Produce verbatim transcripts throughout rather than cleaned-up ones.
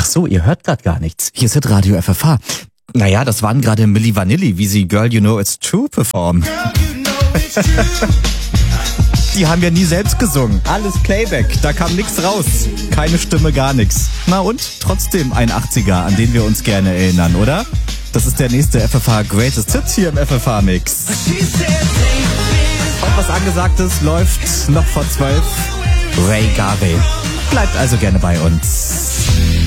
so, ihr hört gerade gar nichts. Hier ist Hit Radio F F H. Naja, das waren gerade Milli Vanilli, wie sie Girl You Know It's True performen. Die haben ja nie selbst gesungen. Alles Playback, da kam nichts raus. Keine Stimme, gar nichts. Na und? Trotzdem ein achtziger, an den wir uns gerne erinnern, oder? Das ist der nächste F F H Greatest Hits hier im F F H Mix. Und was Angesagtes läuft noch vor zwölf. Ray Garvey. Bleibt also gerne bei uns.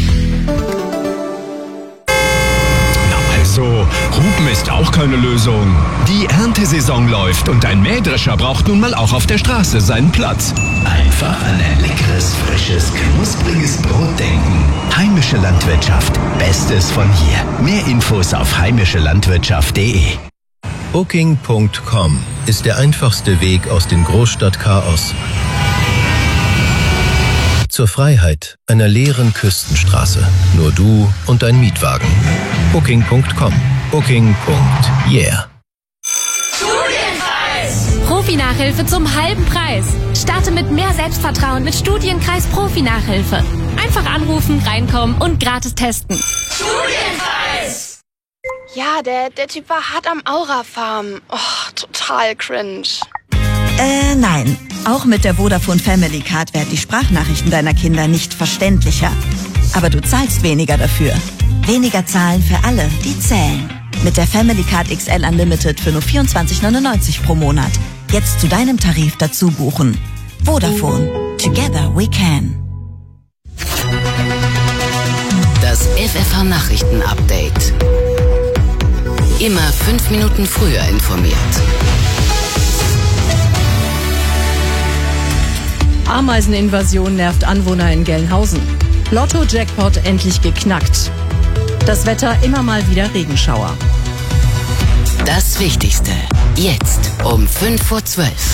So, Hupen ist auch keine Lösung. Die Erntesaison läuft und ein Mähdrescher braucht nun mal auch auf der Straße seinen Platz. Einfach an ein leckeres, frisches, knuspriges Brot denken. Heimische Landwirtschaft. Bestes von hier. Mehr Infos auf heimische landwirtschaft punkt de. Booking Punkt com ist der einfachste Weg aus dem Großstadtchaos zur Freiheit einer leeren Küstenstraße. Nur du und dein Mietwagen. Booking Punkt com. Booking. Yeah. Studienkreis! Profi-Nachhilfe zum halben Preis. Starte mit mehr Selbstvertrauen mit Studienkreis Profi-Nachhilfe. Einfach anrufen, reinkommen und gratis testen. Studienkreis! Ja, der, der Typ war hart am Aura-Farm. Oh, total cringe. Äh, nein. Auch mit der Vodafone Family Card werden die Sprachnachrichten deiner Kinder nicht verständlicher. Aber du zahlst weniger dafür. Weniger zahlen für alle, die zählen. Mit der Family Card X L Unlimited für nur vierundzwanzig neunundneunzig pro Monat. Jetzt zu deinem Tarif dazu buchen. Vodafone. Together we can. Das F F H Nachrichten Update. Immer fünf Minuten früher informiert. Ameiseninvasion nervt Anwohner in Gelnhausen. Lotto-Jackpot endlich geknackt. Das Wetter immer mal wieder Regenschauer. Das Wichtigste. Jetzt um fünf vor zwölf.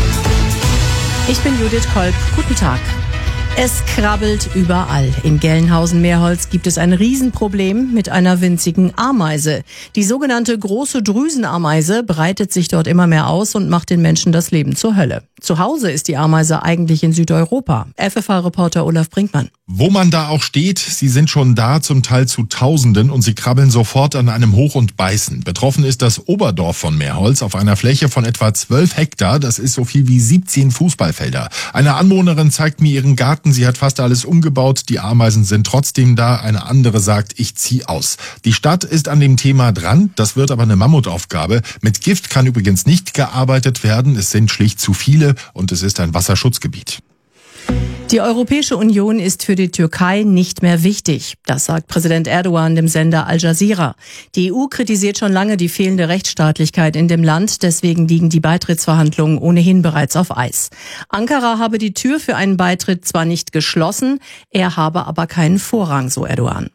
Ich bin Judith Kolb. Guten Tag. Es krabbelt überall. In Gelnhausen-Meerholz gibt es ein Riesenproblem mit einer winzigen Ameise. Die sogenannte große Drüsenameise breitet sich dort immer mehr aus und macht den Menschen das Leben zur Hölle. Zu Hause ist die Ameise eigentlich in Südeuropa. F F H-Reporter Olaf Brinkmann. Wo man da auch steht, sie sind schon da, zum Teil zu Tausenden, und sie krabbeln sofort an einem hoch und beißen. Betroffen ist das Oberdorf von Meerholz auf einer Fläche von etwa zwölf Hektar. Das ist so viel wie siebzehn Fußballfelder. Eine Anwohnerin zeigt mir ihren Garten. Sie hat fast alles umgebaut. Die Ameisen sind trotzdem da. Eine andere sagt, ich zieh aus. Die Stadt ist an dem Thema dran. Das wird aber eine Mammutaufgabe. Mit Gift kann übrigens nicht gearbeitet werden. Es sind schlicht zu viele und es ist ein Wasserschutzgebiet. Die Europäische Union ist für die Türkei nicht mehr wichtig. Das sagt Präsident Erdogan dem Sender Al Jazeera. Die E U kritisiert schon lange die fehlende Rechtsstaatlichkeit in dem Land. Deswegen liegen die Beitrittsverhandlungen ohnehin bereits auf Eis. Ankara habe die Tür für einen Beitritt zwar nicht geschlossen, er habe aber keinen Vorrang, so Erdogan.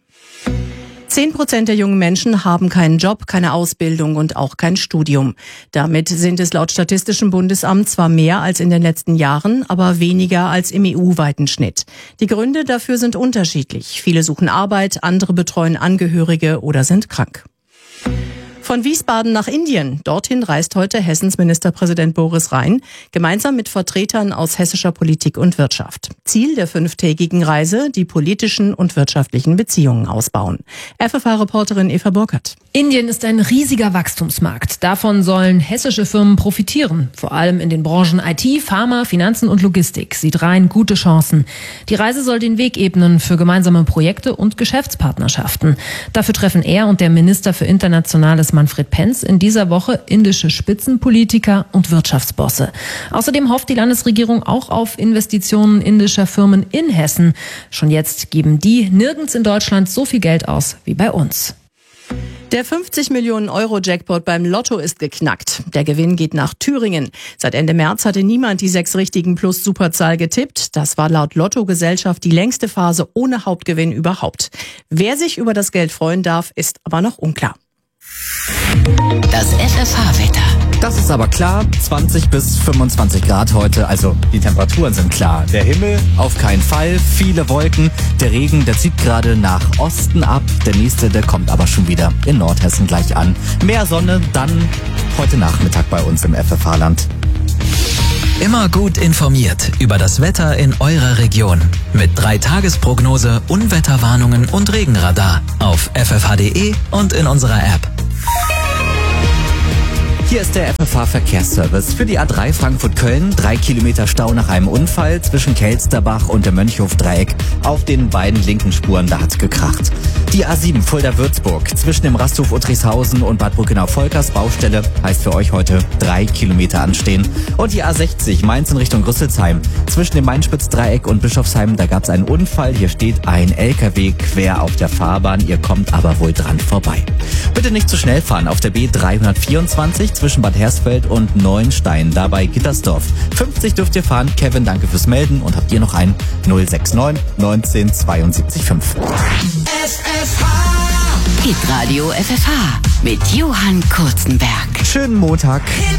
Zehn Prozent der jungen Menschen haben keinen Job, keine Ausbildung und auch kein Studium. Damit sind es laut Statistischem Bundesamt zwar mehr als in den letzten Jahren, aber weniger als im E U-weiten Schnitt. Die Gründe dafür sind unterschiedlich. Viele suchen Arbeit, andere betreuen Angehörige oder sind krank. Von Wiesbaden nach Indien. Dorthin reist heute Hessens Ministerpräsident Boris Rhein, gemeinsam mit Vertretern aus hessischer Politik und Wirtschaft. Ziel der fünftägigen Reise, die politischen und wirtschaftlichen Beziehungen ausbauen. F F H-Reporterin Eva Burkhardt. Indien ist ein riesiger Wachstumsmarkt. Davon sollen hessische Firmen profitieren. Vor allem in den Branchen I T, Pharma, Finanzen und Logistik sieht Rhein gute Chancen. Die Reise soll den Weg ebnen für gemeinsame Projekte und Geschäftspartnerschaften. Dafür treffen er und der Minister für Internationales Manfred Penz in dieser Woche indische Spitzenpolitiker und Wirtschaftsbosse. Außerdem hofft die Landesregierung auch auf Investitionen indischer Firmen in Hessen. Schon jetzt geben die nirgends in Deutschland so viel Geld aus wie bei uns. Der fünfzig Millionen Euro Jackpot beim Lotto ist geknackt. Der Gewinn geht nach Thüringen. Seit Ende März hatte niemand die sechs richtigen plus Superzahl getippt. Das war laut Lottogesellschaft die längste Phase ohne Hauptgewinn überhaupt. Wer sich über das Geld freuen darf, ist aber noch unklar. Das F F H-Wetter. Das ist aber klar, zwanzig bis fünfundzwanzig Grad heute, also die Temperaturen sind klar. Der Himmel auf keinen Fall, viele Wolken, der Regen, der zieht gerade nach Osten ab, der nächste, der kommt aber schon wieder in Nordhessen gleich an. Mehr Sonne dann heute Nachmittag bei uns im F F H-Land. Immer gut informiert über das Wetter in eurer Region. Mit drei Tagesprognose, Unwetterwarnungen und Regenradar auf f f h punkt d e und in unserer App. Hier ist der F F H-Verkehrsservice für die A drei Frankfurt-Köln. Drei Kilometer Stau nach einem Unfall zwischen Kelsterbach und dem Mönchhof-Dreieck. Auf den beiden linken Spuren, da hat's gekracht. Die A sieben Fulda-Würzburg zwischen dem Rasthof Uttrichshausen und Bad Brückenau-Volkers Baustelle heißt für euch heute drei Kilometer anstehen. Und die A sechzig Mainz in Richtung Rüsselsheim zwischen dem Main-Spitz-Dreieck und Bischofsheim, da gab's einen Unfall. Hier steht ein L K W quer auf der Fahrbahn. Ihr kommt aber wohl dran vorbei. Bitte nicht zu schnell fahren auf der B dreihundertvierundzwanzig zwischen Bad Hersfeld und Neuenstein, dabei Gittersdorf. fünfzig dürft ihr fahren. Kevin, danke fürs Melden. Und habt ihr noch ein null sechs neun neunzehn zweiundsiebzig fünf. F F H. Hitradio F F H mit Johann Kurzenberg. Schönen Montag. Hit